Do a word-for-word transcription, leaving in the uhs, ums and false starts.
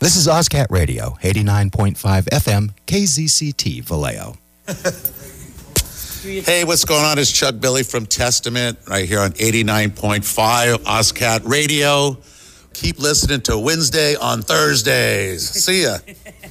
This is OzCat Radio, eighty-nine point five F M, K Z C T, Vallejo. Hey, what's going on? It's Chuck Billy from Testament right here on eighty-nine point five OzCat Radio. Keep listening to Wednesday on Thursdays. See ya.